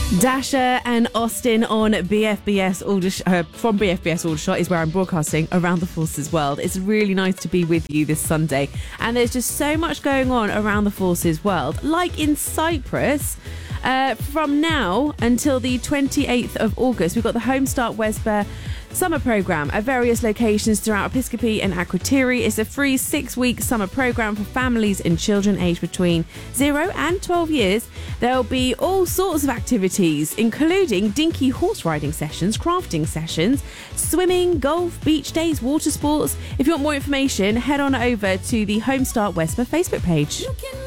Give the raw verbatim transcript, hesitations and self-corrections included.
Dasher and Austin on B F B S Aldershot, uh, from B F B S Aldershot is where I'm broadcasting around the Forces world. It's really nice to be with you this Sunday. And there's just so much going on around the Forces world. Like in Cyprus, uh, from now until the twenty-eighth of August, we've got the Home Start Wesper summer programme at various locations throughout Episcopi and Akrotiri. It's a free six-week summer programme for families and children aged between zero and twelve years. There'll be all sorts of activities, including dinky horse riding sessions, crafting sessions, swimming, golf, beach days, water sports. If you want more information, head on over to the Home Start Wesper Facebook page.